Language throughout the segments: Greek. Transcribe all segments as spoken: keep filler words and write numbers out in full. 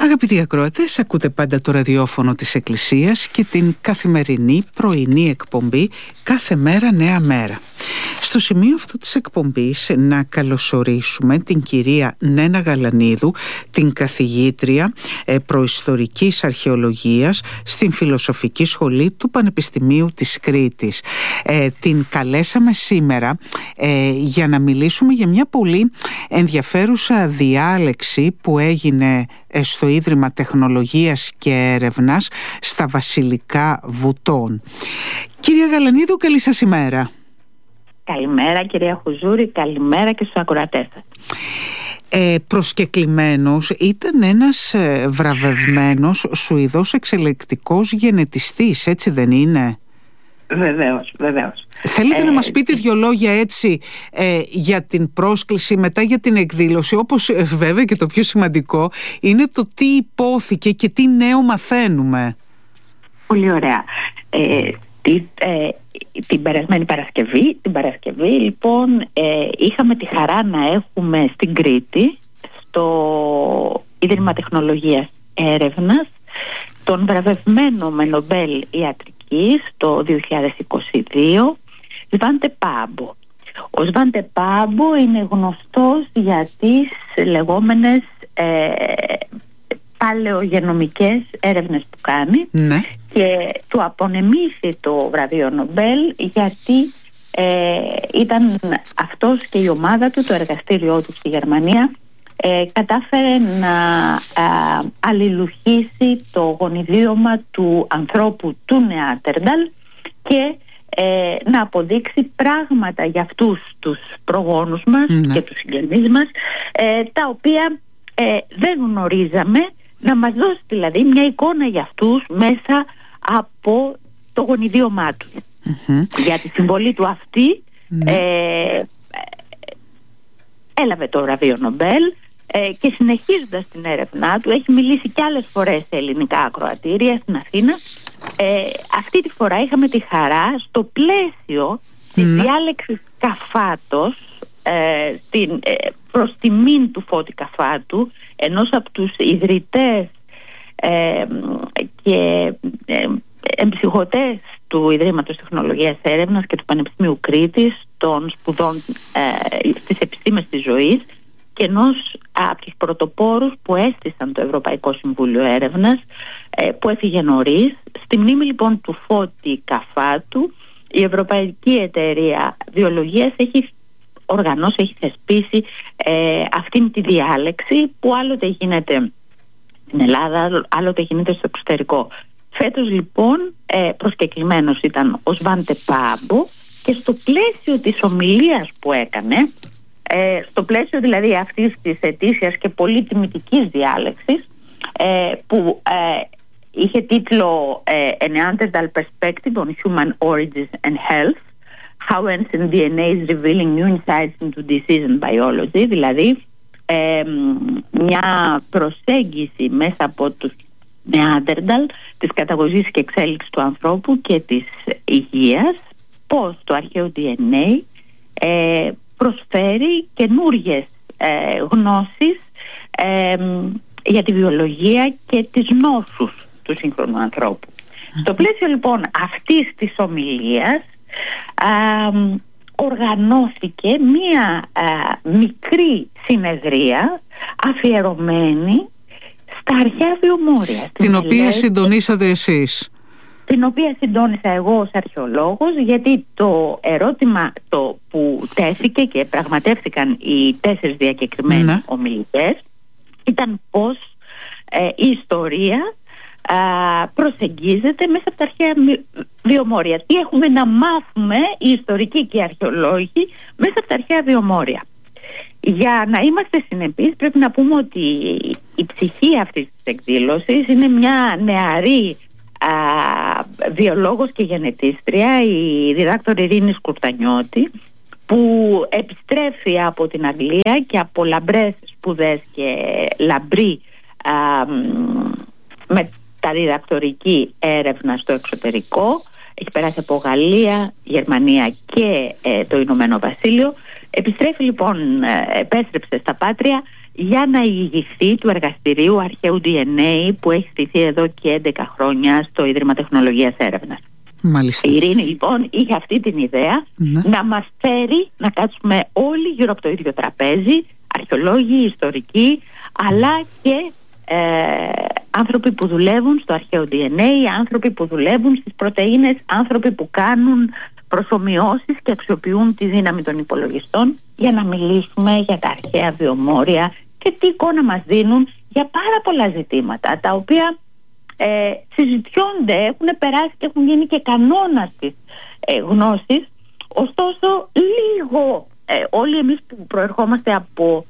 Αγαπητοί ακροατές, ακούτε πάντα το ραδιόφωνο της Εκκλησίας και την καθημερινή πρωινή εκπομπή «Κάθε μέρα νέα μέρα». Στο σημείο αυτού της εκπομπής να καλωσορίσουμε την κυρία Νένα Γαλανίδου, την καθηγήτρια ε, προϊστορικής αρχαιολογίας στην Φιλοσοφική Σχολή του Πανεπιστημίου της Κρήτης. Ε, την καλέσαμε σήμερα ε, για να μιλήσουμε για μια πολύ ενδιαφέρουσα διάλεξη που έγινε ε, στο Ίδρυμα Τεχνολογίας και Έρευνας στα Βασιλικά Βουτών. Κυρία Γαλανίδου, καλή σας ημέρα. Καλημέρα κυρία Χουζούρη, καλημέρα και στους ακροατές σας. Ε, προσκεκλημένος ήταν ένας ε, βραβευμένος Σουηδός εξελεκτικός γενετιστής, έτσι δεν είναι? Βεβαίως, βεβαίως. Θέλετε ε, να μας πείτε ε, δύο λόγια έτσι ε, για την πρόσκληση, μετά για την εκδήλωση, όπως ε, βέβαια και το πιο σημαντικό είναι το τι υπόθηκε και τι νέο μαθαίνουμε. Πολύ ωραία. Ε, τι, ε, την περασμένη Παρασκευή, την Παρασκευή λοιπόν ε, είχαμε τη χαρά να έχουμε στην Κρήτη, στο Ίδρυμα Τεχνολογίας Έρευνας, τον βραβευμένο με Νομπέλ Ιατρικής το δύο χιλιάδες είκοσι δύο, Σβάντε Πάμπο. Ο Σβάντε Πάμπο είναι γνωστός για τις λεγόμενες ε, παλαιογενομικές έρευνες που κάνει, ναι. Και του απονεμήθη το βραβείο Νομπέλ γιατί ε, ήταν αυτός και η ομάδα του, το εργαστήριό του στη Γερμανία, ε, κατάφερε να ε, αλληλουχήσει το γονιδίωμα του ανθρώπου του Νεάντερνταλ και ε, να αποδείξει πράγματα για αυτούς τους προγόνους μας, ναι. Και τους συγγενείς μας, ε, τα οποία ε, δεν γνωρίζαμε, να μας δώσει δηλαδή μια εικόνα για αυτούς μέσα από το γονιδίωμά του. Mm-hmm. Για τη συμβολή του αυτή, mm-hmm. ε, έλαβε το βραβείο Νομπέλ ε, και συνεχίζοντας την έρευνά του έχει μιλήσει κι άλλες φορές σε ελληνικά ακροατήρια στην Αθήνα. Ε, αυτή τη φορά είχαμε τη χαρά στο πλαίσιο της mm-hmm. διάλεξης Καφάτος ε, την, ε, προς τιμήν του Φώτη Καφάτου, ενός από τους ιδρυτές ε, και ε, εμψυχωτές του Ιδρύματος Τεχνολογίας Έρευνας και του Πανεπιστημίου Κρήτης, των σπουδών ε, στις επιστήμες της ζωής, και ενός από τους πρωτοπόρους που έστησαν το Ευρωπαϊκό Συμβούλιο Έρευνας, ε, που έφυγε νωρίς. Στη μνήμη λοιπόν του Φώτη Καφάτου, η Ευρωπαϊκή Εταιρεία Βιολογίας έχει οργανώσει, έχει θεσπίσει ε, αυτήν τη διάλεξη που άλλοτε γίνεται στην Ελλάδα, άλλοτε γίνεται στο εξωτερικό. Φέτος λοιπόν ε, προσκεκλημένος ήταν ο Σβάντε Πάμπο και στο πλαίσιο της ομιλίας που έκανε, ε, στο πλαίσιο δηλαδή αυτής της ετήσιας και πολύ τιμητικής διάλεξης, ε, που ε, είχε τίτλο ε, A Neanderthal Perspective on Human Origins and Health, How Ancient ντι εν έι is Revealing New Insights into Disease and Biology, δηλαδή ε, μια προσέγγιση μέσα από τους Νεάντερνταλ της καταγωγής και εξέλιξης του ανθρώπου και της υγείας, πώς το αρχαίο ντι εν έι ε, προσφέρει καινούριες ε, γνώσεις ε, για τη βιολογία και τις νόσους του σύγχρονου ανθρώπου. Mm. Στο πλαίσιο λοιπόν αυτής της ομιλίας ε, οργανώθηκε μία ε, μικρή συνεδρία αφιερωμένη στα αρχαία βιομόρια. Την οποία μελέτη, συντονίσατε εσείς. Την οποία συντόνισα εγώ ως αρχαιολόγος, γιατί το ερώτημα το που τέθηκε και πραγματεύτηκαν οι τέσσερις διακεκριμένοι ναι. ομιλητές ήταν πώς ε, η ιστορία ε, προσεγγίζεται μέσα από τα αρχαία βιομόρια. Τι έχουμε να μάθουμε οι ιστορικοί και οι αρχαιολόγοι μέσα από τα αρχαία βιομόρια. Για να είμαστε συνεπείς πρέπει να πούμε ότι η ψυχή αυτής της εκδήλωσης είναι μια νεαρή α, βιολόγος και γενετίστρια, η διδάκτορ Ειρήνη Σκουρτανιώτη, που επιστρέφει από την Αγγλία και από λαμπρές σπουδές και λαμπρή α, μεταδιδακτορική έρευνα στο εξωτερικό. Έχει περάσει από Γαλλία, Γερμανία και ε, το Ηνωμένο Βασίλειο. Επιστρέφει λοιπόν, επέστρεψε στα Πάτρια για να ηγηθεί του εργαστηρίου αρχαίου ντι εν έι που έχει στηθεί εδώ και έντεκα χρόνια στο Ίδρυμα Τεχνολογίας Έρευνας. Μάλιστα. Η Ειρήνη λοιπόν είχε αυτή την ιδέα, ναι, να μας φέρει να κάτσουμε όλοι γύρω από το ίδιο τραπέζι, αρχαιολόγοι, ιστορικοί, αλλά και ε, άνθρωποι που δουλεύουν στο αρχαίο ντι εν έι, άνθρωποι που δουλεύουν στις πρωτεΐνες, άνθρωποι που κάνουν προσομοιώσεις και αξιοποιούν τη δύναμη των υπολογιστών, για να μιλήσουμε για τα αρχαία βιομόρια και τι εικόνα μας δίνουν για πάρα πολλά ζητήματα, τα οποία ε, συζητιόνται, έχουν περάσει και έχουν γίνει και κανόνας της ε, γνώσης. Ωστόσο λίγο ε, όλοι εμείς που προερχόμαστε από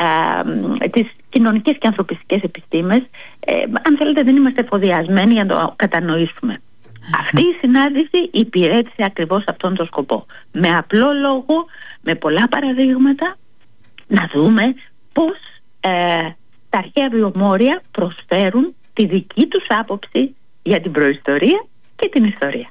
ε, τις κοινωνικές και ανθρωπιστικές επιστήμες, ε, αν θέλετε δεν είμαστε εφοδιασμένοι για να το κατανοήσουμε. Αυτή η συνάντηση υπηρέτησε ακριβώς αυτόν τον σκοπό. Με απλό λόγο, με πολλά παραδείγματα, να δούμε πώς ε, τα αρχαία βιομόρια προσφέρουν τη δική τους άποψη για την προϊστορία και την ιστορία.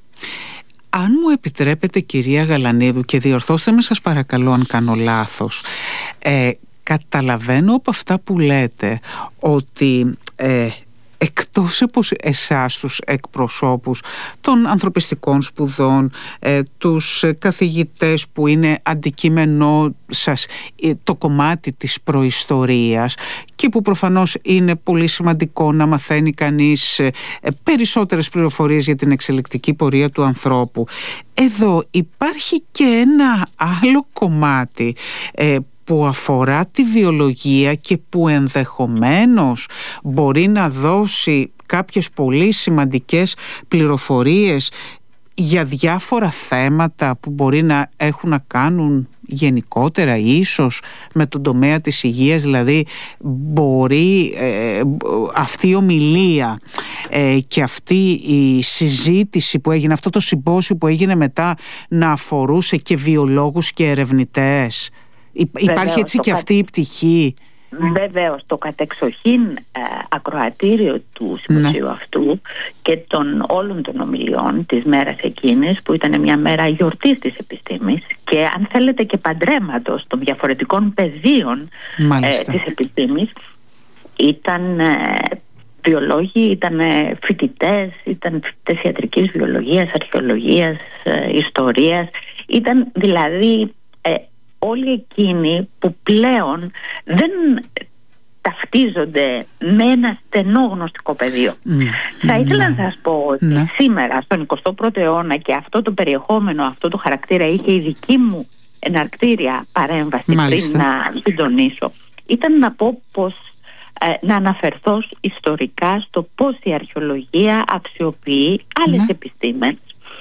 Αν μου επιτρέπετε, κυρία Γαλανίδου, και διορθώστε με σας παρακαλώ αν κάνω λάθος, ε, καταλαβαίνω από αυτά που λέτε ότι ε, εκτός από εσάς τους εκπροσώπους των ανθρωπιστικών σπουδών, ε, τους καθηγητές που είναι αντικείμενό σας ε, το κομμάτι της προϊστορίας και που προφανώς είναι πολύ σημαντικό να μαθαίνει κανείς ε, περισσότερες πληροφορίες για την εξελικτική πορεία του ανθρώπου, εδώ υπάρχει και ένα άλλο κομμάτι ε, που αφορά τη βιολογία και που ενδεχομένως μπορεί να δώσει κάποιες πολύ σημαντικές πληροφορίες για διάφορα θέματα που μπορεί να έχουν να κάνουν γενικότερα ίσως με τον τομέα της υγείας. Δηλαδή μπορεί ε, αυτή η ομιλία ε, και αυτή η συζήτηση που έγινε, αυτό το συμπόσιο που έγινε μετά, να αφορούσε και βιολόγους και ερευνητές. Υπάρχει Βεβαίως, έτσι και αυτή η πτυχή. Βεβαίως, το κατεξοχήν ε, ακροατήριο του συμποσίου ναι. αυτού και των όλων των ομιλιών της μέρας εκείνης, που ήταν μια μέρα γιορτής της επιστήμης και αν θέλετε και παντρέματος των διαφορετικών πεδίων ε, της επιστήμης, ήταν ε, βιολόγοι, ήταν ε, φοιτητές, ήταν φοιτητές ιατρικής βιολογίας, αρχαιολογίας, ε, ιστορίας, ήταν δηλαδή ε, όλοι εκείνοι που πλέον δεν ταυτίζονται με ένα στενό γνωστικό πεδίο. Mm, Θα ήθελα mm, να σας πω ότι mm. σήμερα στον εικοστό πρώτο αιώνα, και αυτό το περιεχόμενο, αυτό το χαρακτήρα είχε η δική μου εναρκτήρια παρέμβαση Μάλιστα. πριν να συντονίσω, ήταν να πω πως ε, να αναφερθώ ιστορικά στο πώς η αρχαιολογία αξιοποιεί άλλες mm. επιστήμες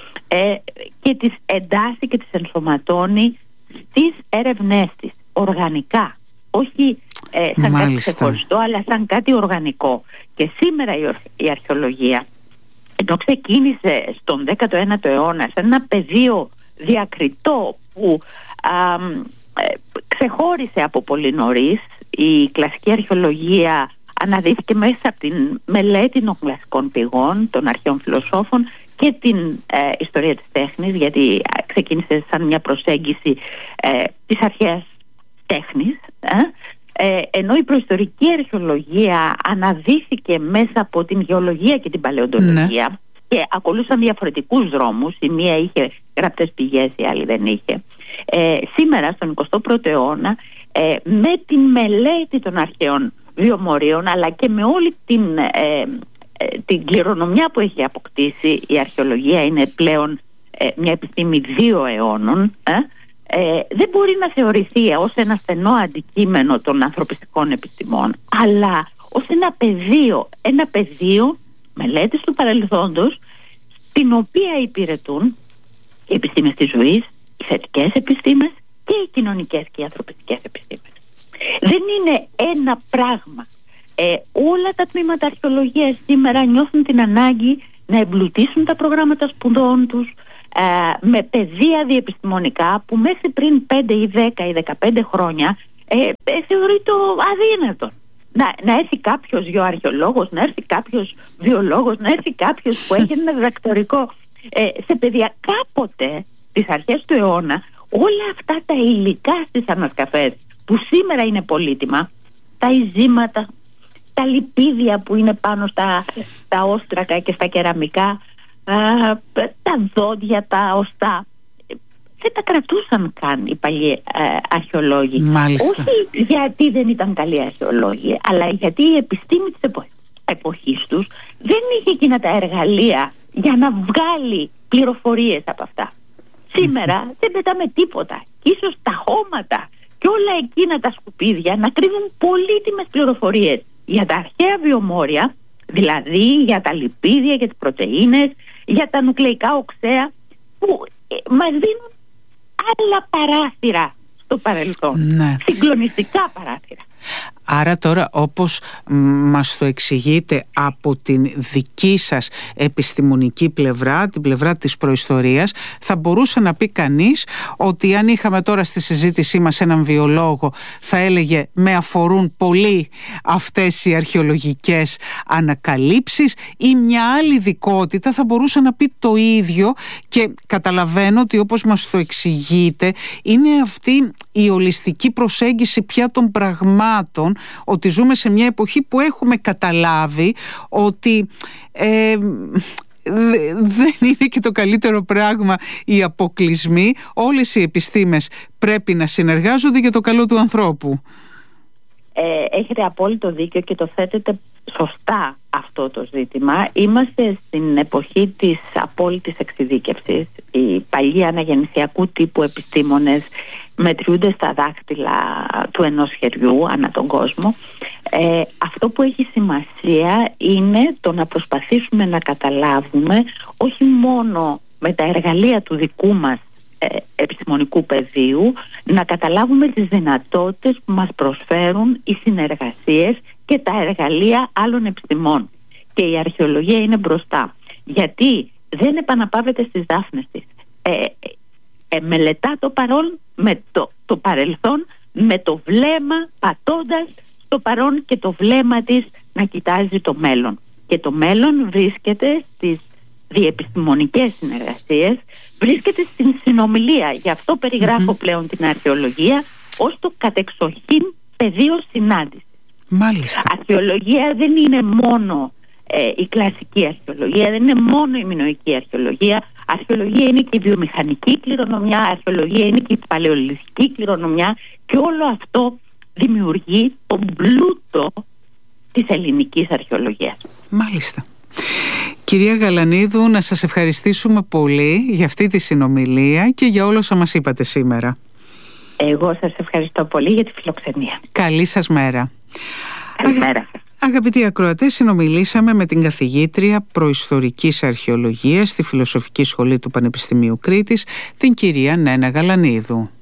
ε, και τις εντάσσει και τις ενσωματώνει στις έρευνές της, οργανικά, όχι ε, σαν Μάλιστα. κάτι ξεχωριστό, αλλά σαν κάτι οργανικό. Και σήμερα η, η αρχαιολογία, ενώ ξεκίνησε στον δέκατο ένατο αιώνα σε ένα πεδίο διακριτό που α, ε, ξεχώρισε από πολύ νωρίς, η κλασική αρχαιολογία αναδύθηκε μέσα από την μελέτη των κλασικών πηγών, των αρχαίων φιλοσόφων και την ε, ιστορία της τέχνης, γιατί ξεκίνησε σαν μια προσέγγιση ε, της αρχαίας τέχνης, ε, ε, ενώ η προϊστορική αρχαιολογία αναδύθηκε μέσα από την γεωλογία και την παλαιοντολογία, ναι. και ακολούθησαν διαφορετικούς δρόμους, η μία είχε γραπτές πηγές, η άλλη δεν είχε. Ε, σήμερα στον εικοστό πρώτο αιώνα, ε, με την μελέτη των αρχαίων βιομορίων, αλλά και με όλη την... Ε, την κληρονομιά που έχει αποκτήσει η αρχαιολογία, είναι πλέον ε, μια επιστήμη δύο αιώνων, ε, ε, δεν μπορεί να θεωρηθεί ως ένα στενό αντικείμενο των ανθρωπιστικών επιστημών, αλλά ως ένα πεδίο, ένα πεδίο μελέτης του παρελθόντος, στην οποία υπηρετούν οι επιστήμες της ζωής, οι θετικές επιστήμες και οι κοινωνικές και οι ανθρωπιστικές επιστήμες. Δεν είναι ένα πράγμα. Ε, όλα τα τμήματα αρχαιολογίας σήμερα νιώθουν την ανάγκη να εμπλουτίσουν τα προγράμματα σπουδών τους ε, με πεδία διεπιστημονικά που μέχρι πριν πέντε ή δέκα ή δεκαπέντε χρόνια ε, ε, θεωρείται αδύνατο. Να, να έρθει κάποιος γεωαρχαιολόγος, να έρθει κάποιος βιολόγος, να έρθει κάποιος που έχει ένα διδακτορικό ε, σε παιδεία. Κάποτε στις αρχές του αιώνα όλα αυτά τα υλικά στις ανασκαφές που σήμερα είναι πολύτιμα τα ειζήματα, τα λιπίδια που είναι πάνω στα, στα όστρακα και στα κεραμικά, α, τα δόντια, τα οστά. Δεν τα κρατούσαν καν οι παλιοί ε, αρχαιολόγοι. Μάλιστα. Όχι γιατί δεν ήταν καλοί αρχαιολόγοι, αλλά γιατί η επιστήμη της εποχής, εποχής τους δεν είχε εκείνα τα εργαλεία για να βγάλει πληροφορίες από αυτά. Σήμερα δεν πετάμε τίποτα. Και ίσως τα χώματα και όλα εκείνα τα σκουπίδια να κρύβουν πολύτιμες πληροφορίες για τα αρχαία βιομόρια, δηλαδή για τα λιπίδια, για τις πρωτεΐνες, για τα νουκλεϊκά οξέα, που ε, μας δίνουν άλλα παράθυρα στο παρελθόν. Ναι. Συγκλονιστικά παράθυρα. Άρα τώρα, όπως μας το εξηγείτε από την δική σας επιστημονική πλευρά, την πλευρά της προϊστορίας, θα μπορούσε να πει κανείς ότι αν είχαμε τώρα στη συζήτησή μας έναν βιολόγο, θα έλεγε με αφορούν πολύ αυτές οι αρχαιολογικές ανακαλύψεις, ή μια άλλη ειδικότητα θα μπορούσε να πει το ίδιο. Και καταλαβαίνω ότι, όπως μας το εξηγείτε, είναι αυτή η ολιστική προσέγγιση πια των πραγμάτων, ότι ζούμε σε μια εποχή που έχουμε καταλάβει ότι ε, δεν είναι και το καλύτερο πράγμα οι αποκλεισμοί. Όλες οι επιστήμες πρέπει να συνεργάζονται για το καλό του ανθρώπου. Ε, έχετε απόλυτο δίκιο και το θέτετε σωστά αυτό το ζήτημα. Είμαστε στην εποχή της απόλυτης εξειδίκευσης. Οι παλιοί αναγεννησιακού τύπου επιστήμονες μετριούνται στα δάχτυλα του ενός χεριού ανά τον κόσμο. Ε, αυτό που έχει σημασία είναι το να προσπαθήσουμε να καταλάβουμε, όχι μόνο με τα εργαλεία του δικού μας ε, επιστημονικού πεδίου, να καταλάβουμε τις δυνατότητες που μας προσφέρουν οι συνεργασίες και τα εργαλεία άλλων επιστημών. Και η αρχαιολογία είναι μπροστά. Γιατί δεν επαναπαύεται στις δάφνες της. Ε, ε, μελετά το παρόν με το, το παρελθόν, με το βλέμμα, πατώντας στο παρόν και το βλέμμα της να κοιτάζει το μέλλον. Και το μέλλον βρίσκεται στις διεπιστημονικές συνεργασίες, βρίσκεται στην συνομιλία. Γι' αυτό περιγράφω mm-hmm. πλέον την αρχαιολογία ως το κατεξοχήν πεδίο συνάντησης. Μάλιστα. Αρχαιολογία δεν είναι μόνο ε, η κλασική αρχαιολογία, δεν είναι μόνο η μινωική αρχαιολογία. Αρχαιολογία είναι και η βιομηχανική κληρονομιά, αρχαιολογία είναι και η παλαιολιθική κληρονομιά, και όλο αυτό δημιουργεί τον πλούτο της ελληνικής αρχαιολογίας. Μάλιστα. Κυρία Γαλανίδου, να σας ευχαριστήσουμε πολύ για αυτή τη συνομιλία και για όλα όσα μας είπατε σήμερα. Εγώ σας ευχαριστώ πολύ για τη φιλοξενία. Καλή σας μέρα. Καλημέρα σας. Αγαπητοί ακροατές, συνομιλήσαμε με την καθηγήτρια προϊστορικής αρχαιολογίας στη Φιλοσοφική Σχολή του Πανεπιστημίου Κρήτης, την κυρία Νένα Γαλανίδου.